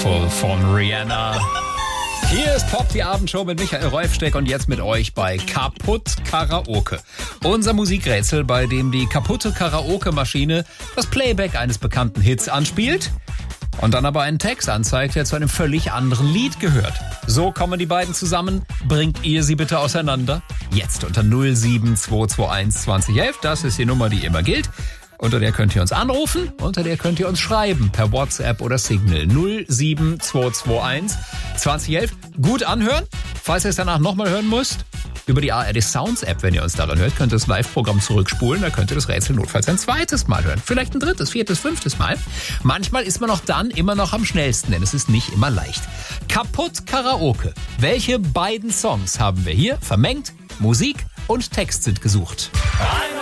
Beautiful von Rihanna. Hier ist Pop, die Abendshow mit Michael Rolfsteck und jetzt mit euch bei Kaputt Karaoke. Unser Musikrätsel, bei dem die kaputte Karaoke-Maschine das Playback eines bekannten Hits anspielt und dann aber einen Text anzeigt, der zu einem völlig anderen Lied gehört. So kommen die beiden zusammen. Bringt ihr sie bitte auseinander? Jetzt unter 07221 2011. Das ist die Nummer, die immer gilt. Unter der könnt ihr uns anrufen, unter der könnt ihr uns schreiben per WhatsApp oder Signal 07221 2011. Gut anhören, falls ihr es danach nochmal hören müsst. Über die ARD Sounds App, wenn ihr uns daran hört, könnt ihr das Live-Programm zurückspulen. Da könnt ihr das Rätsel notfalls ein zweites Mal hören. Vielleicht ein drittes, viertes, fünftes Mal. Manchmal ist man auch dann immer noch am schnellsten, denn es ist nicht immer leicht. Kaputt Karaoke. Welche beiden Songs haben wir hier vermengt? Musik und Text sind gesucht.